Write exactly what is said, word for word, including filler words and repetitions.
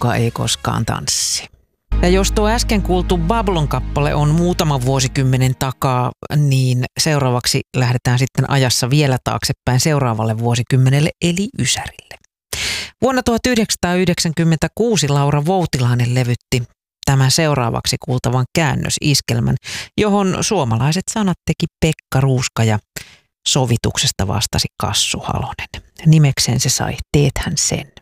kuka ei koskaan tanssi. Ja jos tuo äsken kuultu Babylon kappale on muutaman vuosikymmenen takaa, niin seuraavaksi lähdetään sitten ajassa vielä taaksepäin seuraavalle vuosikymmenelle eli Ysärille. Vuonna tuhatyhdeksänsataayhdeksänkymmentäkuusi Laura Voutilainen levytti tämän seuraavaksi kuultavan käännösiskelmän, johon suomalaiset sanat teki Pekka Ruuska ja sovituksesta vastasi Kassu Halonen. Nimekseen se sai Teethän sen.